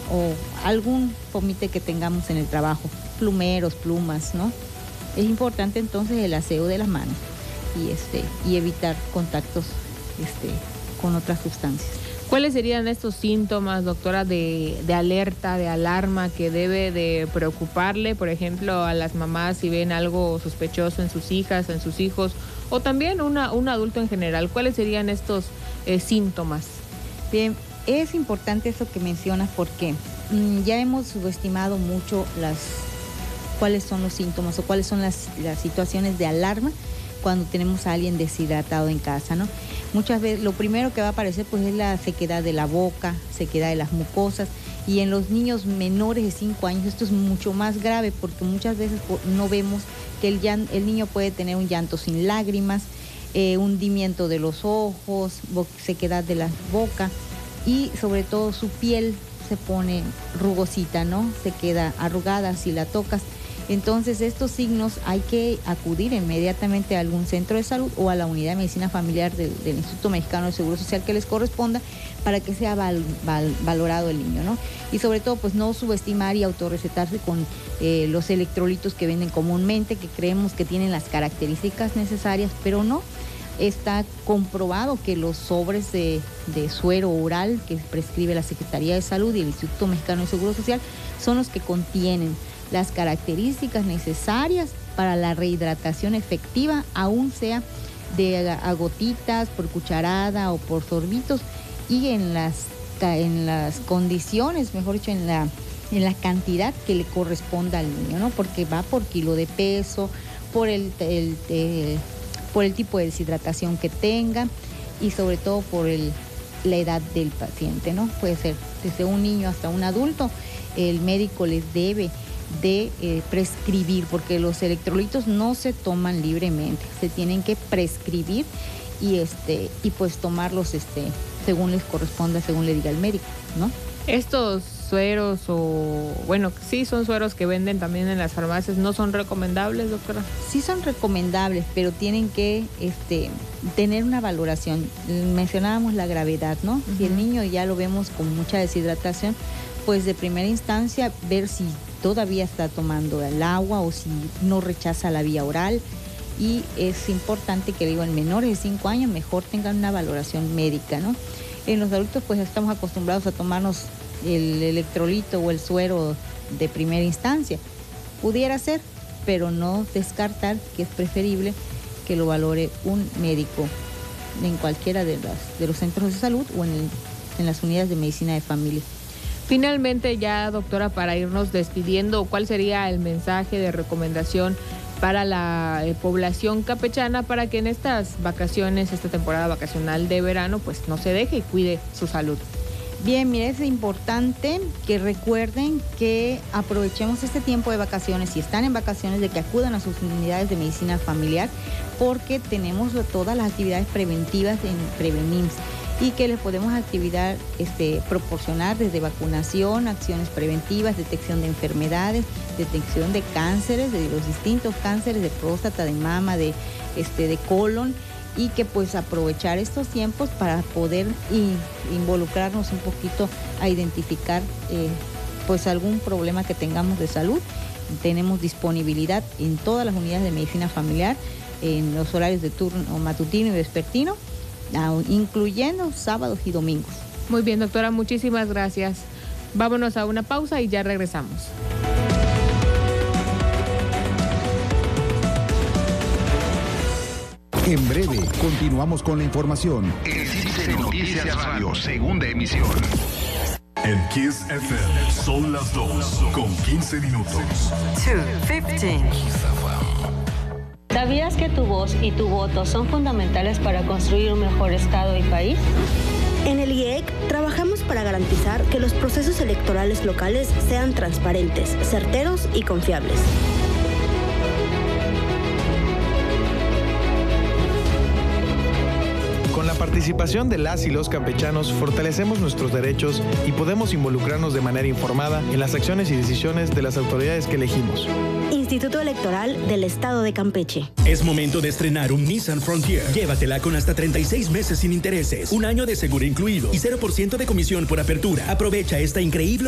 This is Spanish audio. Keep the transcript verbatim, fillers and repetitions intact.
o algún fomite que tengamos en el trabajo, plumeros, plumas, ¿no? Es importante entonces el aseo de las manos y, este, y evitar contactos este, con otras sustancias. ¿Cuáles serían estos síntomas, doctora, de, de alerta, de alarma que debe de preocuparle, por ejemplo, a las mamás si ven algo sospechoso en sus hijas, en sus hijos, o también una, un adulto en general? ¿Cuáles serían estos eh, síntomas? Bien, es importante eso que mencionas porque mmm, ya hemos subestimado mucho las, cuáles son los síntomas o cuáles son las, las situaciones de alarma cuando tenemos a alguien deshidratado en casa, ¿no? Muchas veces lo primero que va a aparecer pues es la sequedad de la boca, sequedad de las mucosas, y en los niños menores de cinco años esto es mucho más grave porque muchas veces no vemos que el, llan- el niño puede tener un llanto sin lágrimas, eh, hundimiento de los ojos, bo- sequedad de la boca y sobre todo su piel se pone rugosita, ¿no? Se queda arrugada si la tocas. Entonces, estos signos hay que acudir inmediatamente a algún centro de salud o a la unidad de medicina familiar del, del Instituto Mexicano de Seguro Social que les corresponda para que sea val, val, valorado el niño, ¿no? Y sobre todo, pues no subestimar y autorrecetarse con eh, los electrolitos que venden comúnmente, que creemos que tienen las características necesarias, pero no. Está comprobado que los sobres de, de suero oral que prescribe la Secretaría de Salud y el Instituto Mexicano de Seguro Social son los que contienen las características necesarias para la rehidratación efectiva, aún sea de a gotitas, por cucharada o por sorbitos, y en las, en las condiciones, mejor dicho, en la, en la cantidad que le corresponda al niño, ¿no? Porque va por kilo de peso, por el, el, el, por el tipo de deshidratación que tenga y sobre todo por el, la edad del paciente, ¿no? Puede ser desde un niño hasta un adulto, el médico les debe de eh, prescribir, porque los electrolitos no se toman libremente, se tienen que prescribir y este y pues tomarlos este según les corresponda, según le diga el médico, ¿no? Estos sueros o, bueno, sí son sueros que venden también en las farmacias, ¿no son recomendables, doctora? Sí son recomendables, pero tienen que este tener una valoración. Mencionábamos la gravedad, ¿no? Uh-huh. Si el niño ya lo vemos con mucha deshidratación, pues de primera instancia ver si todavía está tomando el agua o si no rechaza la vía oral, y es importante que digo en menores de cinco años mejor tengan una valoración médica, ¿no? En los adultos pues estamos acostumbrados a tomarnos el electrolito o el suero de primera instancia, pudiera ser, pero no descartar que es preferible que lo valore un médico en cualquiera de, las, de los centros de salud o en, el, en las unidades de medicina de familia. Finalmente ya, doctora, para irnos despidiendo, ¿cuál sería el mensaje de recomendación para la eh, población campechana para que en estas vacaciones, esta temporada vacacional de verano, pues no se deje y cuide su salud? Bien, mire, es importante que recuerden que aprovechemos este tiempo de vacaciones, si están en vacaciones, de que acudan a sus unidades de medicina familiar, porque tenemos todas las actividades preventivas en Prevenims y que les podemos actividad, este, proporcionar desde vacunación, acciones preventivas, detección de enfermedades, detección de cánceres, de los distintos cánceres de próstata, de mama, de, este, de colon, y que pues aprovechar estos tiempos para poder in, involucrarnos un poquito a identificar eh, pues algún problema que tengamos de salud. Tenemos disponibilidad en todas las unidades de medicina familiar, en los horarios de turno matutino y vespertino, incluyendo sábados y domingos. Muy bien, doctora, muchísimas gracias. Vámonos a una pausa y ya regresamos. En breve, continuamos con la información. El Cívice de Noticias Radio, segunda emisión. En Kiss F M son las dos con quince minutos. two fifteen. ¿Sabías que tu voz y tu voto son fundamentales para construir un mejor Estado y país? En el I E C trabajamos para garantizar que los procesos electorales locales sean transparentes, certeros y confiables. Con la participación de las y los campechanos fortalecemos nuestros derechos y podemos involucrarnos de manera informada en las acciones y decisiones de las autoridades que elegimos. Instituto Electoral del Estado de Campeche. Es momento de estrenar un Nissan Frontier. Llévatela con hasta treinta y seis meses sin intereses, un año de seguro incluido y cero por ciento de comisión por apertura. Aprovecha esta increíble